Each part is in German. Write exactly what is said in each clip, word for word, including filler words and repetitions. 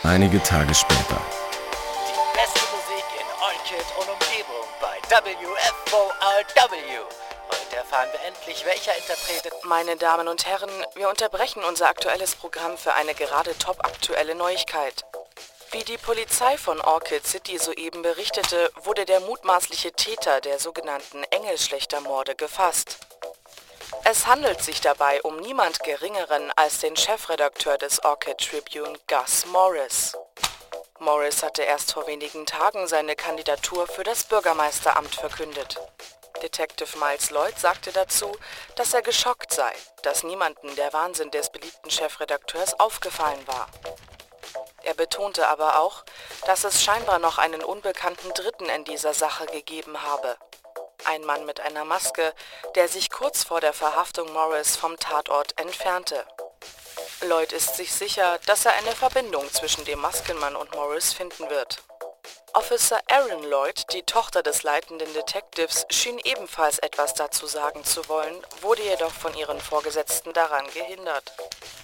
Einige Tage später. Die beste Musik in Orchid und Umgebung bei W F O R W. Heute erfahren wir endlich, welcher Interpret... Meine Damen und Herren, wir unterbrechen unser aktuelles Programm für eine gerade top-aktuelle Neuigkeit. Wie die Polizei von Orchid City soeben berichtete, wurde der mutmaßliche Täter der sogenannten Engelschlächtermorde gefasst. Es handelt sich dabei um niemand Geringeren als den Chefredakteur des Orchid Tribune, Gus Morris. Morris hatte erst vor wenigen Tagen seine Kandidatur für das Bürgermeisteramt verkündet. Detective Miles Lloyd sagte dazu, dass er geschockt sei, dass niemandem der Wahnsinn des beliebten Chefredakteurs aufgefallen war. Er betonte aber auch, dass es scheinbar noch einen unbekannten Dritten in dieser Sache gegeben habe. Ein Mann mit einer Maske, der sich kurz vor der Verhaftung Morris vom Tatort entfernte. Lloyd ist sich sicher, dass er eine Verbindung zwischen dem Maskenmann und Morris finden wird. Officer Erin Lloyd, die Tochter des leitenden Detectives, schien ebenfalls etwas dazu sagen zu wollen, wurde jedoch von ihren Vorgesetzten daran gehindert.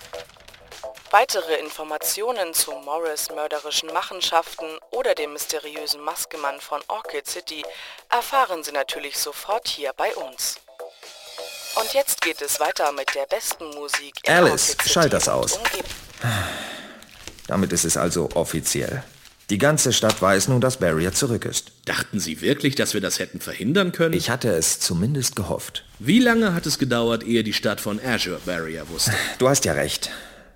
Weitere Informationen zu Morris' mörderischen Machenschaften oder dem mysteriösen Maskenmann von Orchid City erfahren Sie natürlich sofort hier bei uns. Und jetzt geht es weiter mit der besten Musik in Alice, Orchid City schalt das und aus. Umgebung. Damit ist es also offiziell. Die ganze Stadt weiß nun, dass Barrier zurück ist. Dachten Sie wirklich, dass wir das hätten verhindern können? Ich hatte es zumindest gehofft. Wie lange hat es gedauert, ehe die Stadt von Azure Barrier wusste? Du hast ja recht.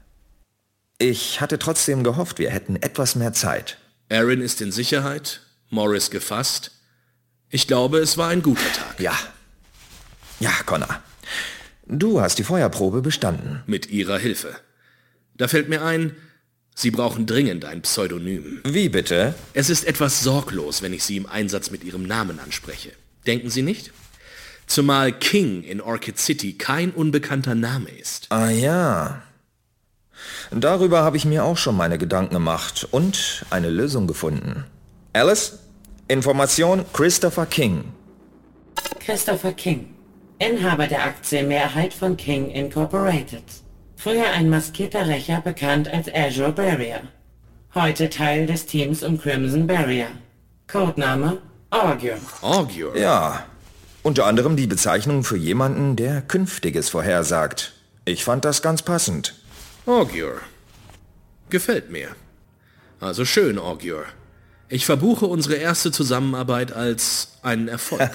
Ich hatte trotzdem gehofft, wir hätten etwas mehr Zeit. Erin ist in Sicherheit, Morris gefasst. Ich glaube, es war ein guter Tag. Ja. Ja, Connor. Du hast die Feuerprobe bestanden. Mit Ihrer Hilfe. Da fällt mir ein, Sie brauchen dringend ein Pseudonym. Wie bitte? Es ist etwas sorglos, wenn ich Sie im Einsatz mit Ihrem Namen anspreche. Denken Sie nicht? Zumal King in Orchid City kein unbekannter Name ist. Ah ja. Darüber habe ich mir auch schon meine Gedanken gemacht und eine Lösung gefunden. Alice? Information Christopher King. Christopher King, Inhaber der Aktienmehrheit von King Incorporated. Früher ein maskierter Rächer, bekannt als Azure Barrier. Heute Teil des Teams um Crimson Barrier. Codename Augur. Augur? Ja, unter anderem die Bezeichnung für jemanden, der Künftiges vorhersagt. Ich fand das ganz passend. Augur. Gefällt mir. Also schön, Augur. Ich verbuche unsere erste Zusammenarbeit als einen Erfolg.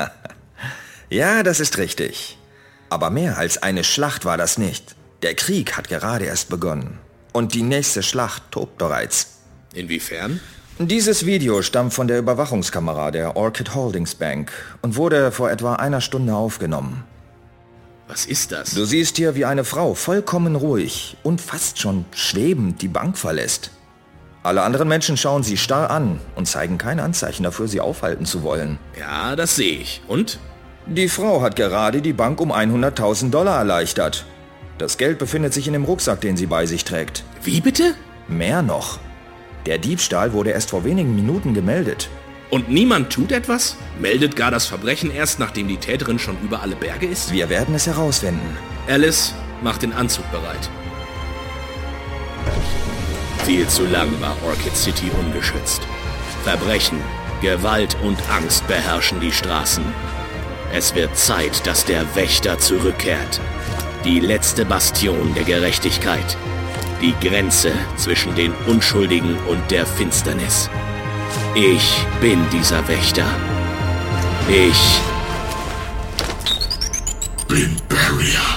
Ja, das ist richtig. Aber mehr als eine Schlacht war das nicht. Der Krieg hat gerade erst begonnen. Und die nächste Schlacht tobt bereits. Inwiefern? Dieses Video stammt von der Überwachungskamera der Orchid Holdings Bank und wurde vor etwa einer Stunde aufgenommen. Was ist das? Du siehst hier, wie eine Frau vollkommen ruhig und fast schon schwebend die Bank verlässt. Alle anderen Menschen schauen sie starr an und zeigen kein Anzeichen dafür, sie aufhalten zu wollen. Ja, das sehe ich. Und? Die Frau hat gerade die Bank um hunderttausend Dollar erleichtert. Das Geld befindet sich in dem Rucksack, den sie bei sich trägt. Wie bitte? Mehr noch. Der Diebstahl wurde erst vor wenigen Minuten gemeldet. Und niemand tut etwas? Meldet gar das Verbrechen erst, nachdem die Täterin schon über alle Berge ist? Wir werden es herausfinden. Alice, mach den Anzug bereit. Viel zu lang war Orchid City ungeschützt. Verbrechen, Gewalt und Angst beherrschen die Straßen. Es wird Zeit, dass der Wächter zurückkehrt. Die letzte Bastion der Gerechtigkeit. Die Grenze zwischen den Unschuldigen und der Finsternis. Ich bin dieser Wächter. Ich bin Barrier.